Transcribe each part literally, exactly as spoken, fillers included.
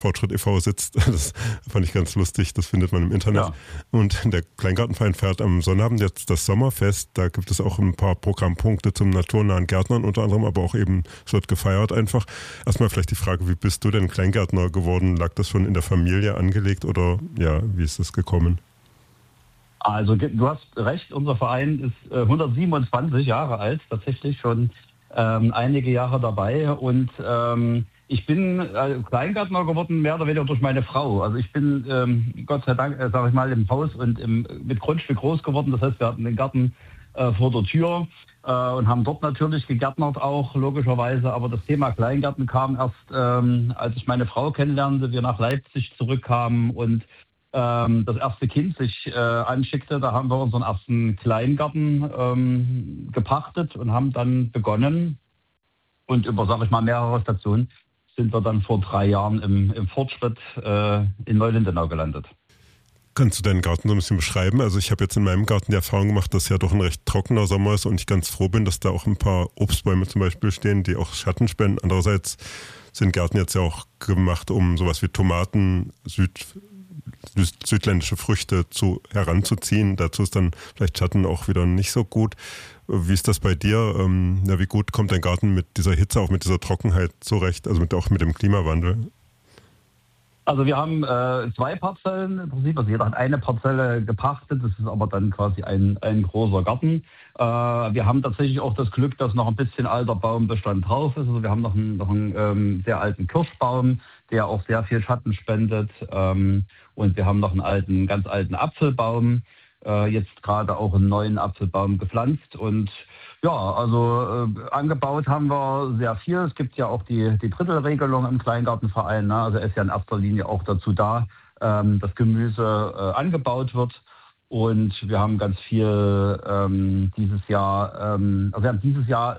Fortschritt e V sitzt. Das fand ich ganz lustig, das findet man im Internet. Ja. Und der Kleingartenverein feiert am Sonnabend jetzt das Sommerfest. Da gibt es auch ein paar Programmpunkte zum naturnahen Gärtnern unter anderem, aber auch eben, es wird gefeiert einfach. Erstmal vielleicht die Frage, wie bist du denn Kleingärtner geworden? Lag das schon in der Familie angelegt oder ja, wie ist das gekommen? Also du hast recht, unser Verein ist äh, hundertsiebenundzwanzig Jahre alt, tatsächlich schon ähm, einige Jahre dabei und ähm, ich bin äh, Kleingärtner geworden, mehr oder weniger durch meine Frau. Also ich bin, ähm, Gott sei Dank, äh, sage ich mal, im Haus und im, mit Grundstück groß geworden. Das heißt, wir hatten den Garten äh, vor der Tür äh, und haben dort natürlich gegärtnert auch, logischerweise. Aber das Thema Kleingärten kam erst, ähm, als ich meine Frau kennenlernte, wir nach Leipzig zurückkamen und ähm, das erste Kind sich äh, anschickte. Da haben wir unseren ersten Kleingarten ähm, gepachtet und haben dann begonnen. Und über, sage ich mal, mehrere Stationen sind wir dann vor drei Jahren im, im Fortschritt äh, in Neulindenau gelandet. Kannst du deinen Garten so ein bisschen beschreiben? Also ich habe jetzt in meinem Garten die Erfahrung gemacht, dass ja doch ein recht trockener Sommer ist und ich ganz froh bin, dass da auch ein paar Obstbäume zum Beispiel stehen, die auch Schatten spenden. Andererseits sind Gärten jetzt ja auch gemacht, um sowas wie Tomaten, Süd, süd, südländische Früchte zu, heranzuziehen. Dazu ist dann vielleicht Schatten auch wieder nicht so gut. Wie ist das bei dir? Ähm, ja, wie gut kommt dein Garten mit dieser Hitze, auch mit dieser Trockenheit zurecht, also mit, auch mit dem Klimawandel? Also wir haben äh, zwei Parzellen im Prinzip, also jeder hat eine Parzelle gepachtet, das ist aber dann quasi ein, ein großer Garten. Äh, wir haben tatsächlich auch das Glück, dass noch ein bisschen alter Baumbestand drauf ist. Also wir haben noch einen, noch einen ähm, sehr alten Kirschbaum, der auch sehr viel Schatten spendet. Ähm, und wir haben noch einen alten, ganz alten Apfelbaum, äh, jetzt gerade auch einen neuen Apfelbaum gepflanzt. Und ja, also äh, angebaut haben wir sehr viel. Es gibt ja auch die, die Drittelregelung im Kleingartenverein. Ne? Also er ist ja in erster Linie auch dazu da, ähm, dass Gemüse äh, angebaut wird. Und wir haben ganz viel ähm, dieses Jahr, ähm, also wir haben dieses Jahr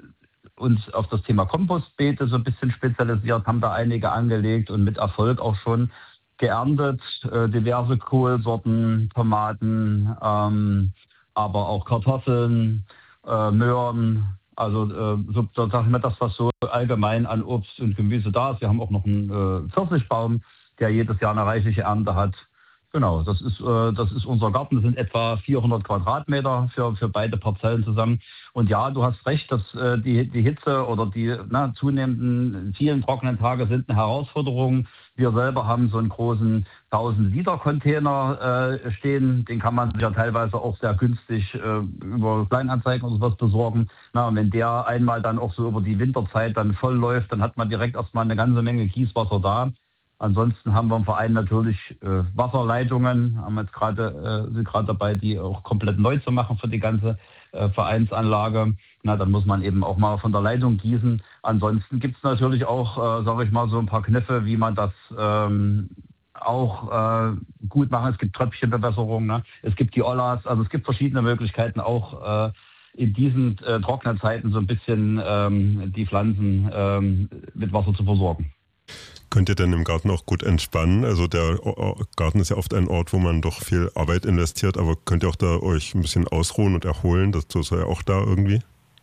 uns auf das Thema Kompostbeete so ein bisschen spezialisiert, haben da einige angelegt und mit Erfolg auch schon geerntet, äh, diverse Kohlsorten, Tomaten, ähm, aber auch Kartoffeln, äh, Möhren, also äh, so, so sagen wir das, was so allgemein an Obst und Gemüse da ist. Wir haben auch noch einen äh, Pfirsichbaum, der jedes Jahr eine reichliche Ernte hat. Genau, das ist, äh, das ist unser Garten. Das sind etwa vierhundert Quadratmeter für, für beide Parzellen zusammen. Und ja, du hast recht, dass äh, die, die Hitze oder die na, zunehmenden vielen trockenen Tage sind eine Herausforderung. Wir selber haben so einen großen tausend-Liter-Container äh, stehen. Den kann man sich ja teilweise auch sehr günstig äh, über Kleinanzeigen oder sowas besorgen. Na, und wenn der einmal dann auch so über die Winterzeit dann voll läuft, dann hat man direkt erstmal eine ganze Menge Gießwasser da. Ansonsten haben wir im Verein natürlich äh, Wasserleitungen, haben jetzt gerade äh, sind gerade dabei, die auch komplett neu zu machen für die ganze äh, Vereinsanlage. Na, dann muss man eben auch mal von der Leitung gießen. Ansonsten gibt es natürlich auch, äh, sage ich mal, so ein paar Kniffe, wie man das ähm, auch äh, gut machen. Es gibt Tröpfchenbewässerung, ne? Es gibt die Ollas, also es gibt verschiedene Möglichkeiten auch äh, in diesen äh, trockenen Zeiten so ein bisschen ähm, die Pflanzen ähm, mit Wasser zu versorgen. Könnt ihr denn im Garten auch gut entspannen? Also der Garten ist ja oft ein Ort, wo man doch viel Arbeit investiert, aber könnt ihr auch da euch ein bisschen ausruhen und erholen? Das ist ja auch da irgendwie?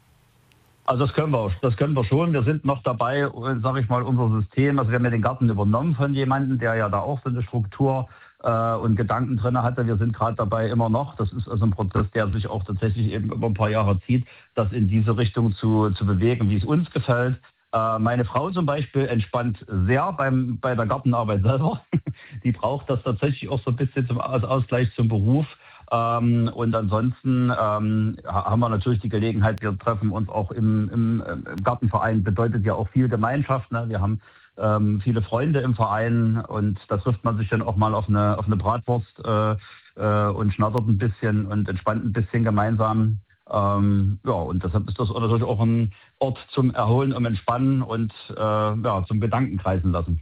Also das können wir, das können wir schon. Wir sind noch dabei, sage ich mal, unser System. Also wir haben ja den Garten übernommen von jemandem, der ja da auch so eine Struktur äh, und Gedanken drin hatte. Wir sind gerade dabei immer noch. Das ist also ein Prozess, der sich auch tatsächlich eben über ein paar Jahre zieht, das in diese Richtung zu, zu bewegen, wie es uns gefällt. Meine Frau zum Beispiel entspannt sehr beim, bei der Gartenarbeit selber. Die braucht das tatsächlich auch so ein bisschen zum, als Ausgleich zum Beruf. Ähm, und ansonsten ähm, haben wir natürlich die Gelegenheit, wir treffen uns auch im, im, im Gartenverein, bedeutet ja auch viel Gemeinschaft. Ne? Wir haben ähm, viele Freunde im Verein und da trifft man sich dann auch mal auf eine, auf eine Bratwurst äh, äh, und schnattert ein bisschen und entspannt ein bisschen gemeinsam. Ähm, ja, und deshalb ist das natürlich auch ein Ort zum Erholen, um Entspannen und äh, ja, zum Gedanken kreisen lassen.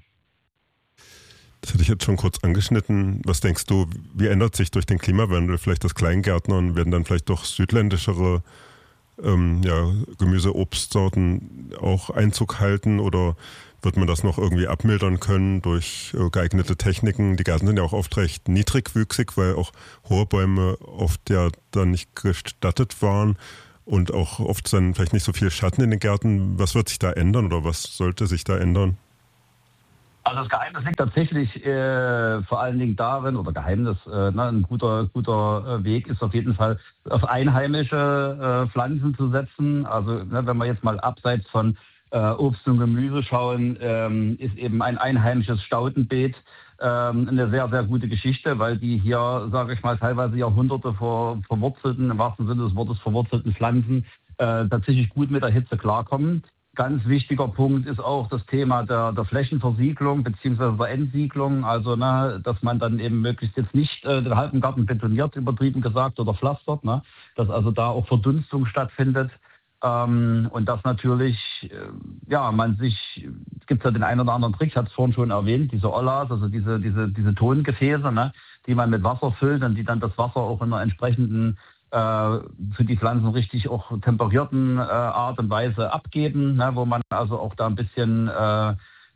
Das hatte ich jetzt schon kurz angeschnitten. Was denkst du, wie ändert sich durch den Klimawandel vielleicht das Kleingärtnern? Werden dann vielleicht doch südländischere ähm, ja, Gemüse-, Obstsorten auch Einzug halten oder wird man das noch irgendwie abmildern können durch äh, geeignete Techniken? Die Gärten sind ja auch oft recht niedrigwüchsig, weil auch hohe Bäume oft ja dann nicht gestattet waren und auch oft dann vielleicht nicht so viel Schatten in den Gärten. Was wird sich da ändern oder was sollte sich da ändern? Also das Geheimnis liegt tatsächlich äh, vor allen Dingen darin, oder Geheimnis, äh, ne, ein guter, guter Weg ist auf jeden Fall, auf einheimische äh, Pflanzen zu setzen. Also ne, wenn wir jetzt mal abseits von äh, Obst und Gemüse schauen, ähm, ist eben ein einheimisches Staudenbeet ähm, eine sehr, sehr gute Geschichte, weil die hier, sage ich mal, teilweise Jahrhunderte vor verwurzelten, im wahrsten Sinne des Wortes verwurzelten Pflanzen äh, tatsächlich gut mit der Hitze klarkommen. Ganz wichtiger Punkt ist auch das Thema der, der Flächenversiegelung bzw. der Entsiegelung. Also, ne, dass man dann eben möglichst jetzt nicht äh, den halben Garten betoniert, übertrieben gesagt, oder pflastert, ne, dass also da auch Verdunstung stattfindet. Ähm, und dass natürlich, äh, ja, man sich, es gibt ja den einen oder anderen Trick, ich hatte es vorhin schon erwähnt, diese Ollas, also diese, diese, diese Tongefäße, ne, die man mit Wasser füllt und die dann das Wasser auch in einer entsprechenden für die Pflanzen richtig auch temperierten äh, Art und Weise abgeben, ne, wo man also auch da ein bisschen äh,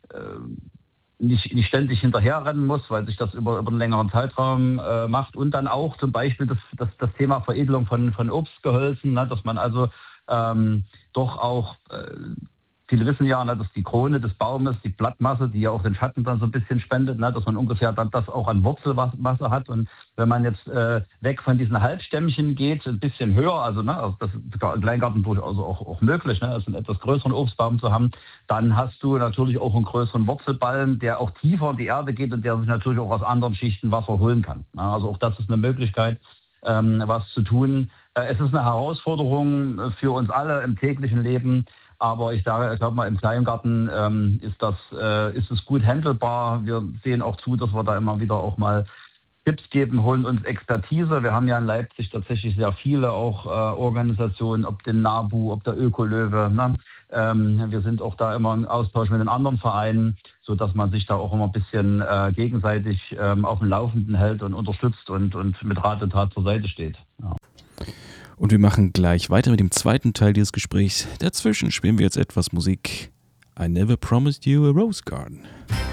nicht, nicht ständig hinterherrennen muss, weil sich das über, über einen längeren Zeitraum äh, macht. Und dann auch zum Beispiel das, das, das Thema Veredelung von, von Obstgehölzen, ne, dass man also ähm, doch auch äh, viele wissen ja, ne, dass die Krone des Baumes, die Blattmasse, die ja auch den Schatten dann so ein bisschen spendet, ne, dass man ungefähr dann das auch an Wurzelmasse hat. Und wenn man jetzt äh, weg von diesen Halbstämmchen geht, ein bisschen höher, also, ne, also das ist im Kleingarten durchaus auch, auch möglich, ne, also einen etwas größeren Obstbaum zu haben, dann hast du natürlich auch einen größeren Wurzelballen, der auch tiefer in die Erde geht und der sich natürlich auch aus anderen Schichten Wasser holen kann. Ne, also auch das ist eine Möglichkeit, ähm, was zu tun. Äh, es ist eine Herausforderung für uns alle im täglichen Leben. Aber ich sage, ich glaube mal, im Kleingarten ähm, ist das äh, ist es gut handelbar. Wir sehen auch zu, dass wir da immer wieder auch mal Tipps geben, holen uns Expertise. Wir haben ja in Leipzig tatsächlich sehr viele auch äh, Organisationen, ob den NABU, ob der Ökolöwe. Ne? Ähm, wir sind auch da immer im Austausch mit den anderen Vereinen, sodass man sich da auch immer ein bisschen äh, gegenseitig ähm, auf dem Laufenden hält und unterstützt und, und mit Rat und Tat zur Seite steht. Ja. Und wir machen gleich weiter mit dem zweiten Teil dieses Gesprächs. Dazwischen spielen wir jetzt etwas Musik. I Never Promised You a Rose Garden.